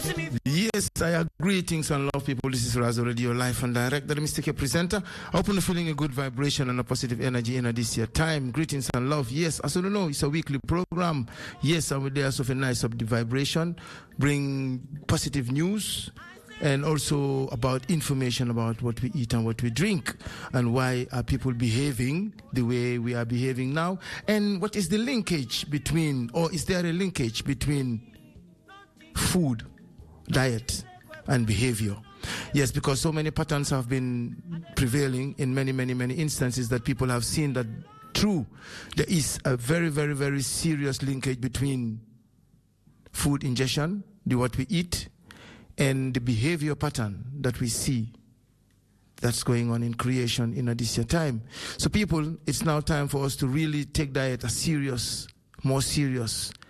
Yes, I agree. Things and love people. This is Razo Radio Live and Direct. The Mr. Presenter. I hope you're feeling a good vibration and a positive energy in this year time. Greetings and love. Yes, as you know, it's a weekly program. Yes, I will there of a nice up the vibration, bring positive news, and also about information about what we eat and what we drink, and why are people behaving the way we are behaving now, and what is the linkage between, or is there a linkage between food, diet, and behavior? Yes, because so many patterns have been prevailing in many instances that people have seen that true, there is a very serious linkage between food ingestion, what we eat, and the behavior pattern that we see that's going on in creation in this year time. So people, it's now time for us to really take diet as serious, more serious,